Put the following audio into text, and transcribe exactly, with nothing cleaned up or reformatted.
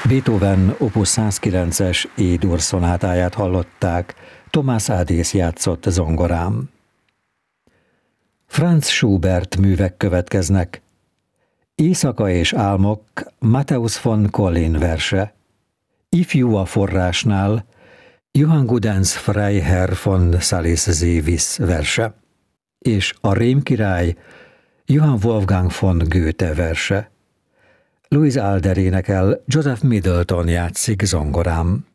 Beethoven opus százkilences E-dur szonátáját hallották, Thomas Adès játszott zongorán. Franz Schubert művek következnek. Éjszaka és álmok, Matthäus von Collin verse. Ifjú a forrásnál, Johann Gudens Freiherr von Salis-Seewis verse. És a Rémkirály, Johann Wolfgang von Goethe verse. Louis Alder énekel, Joseph Middleton játszik zongorán.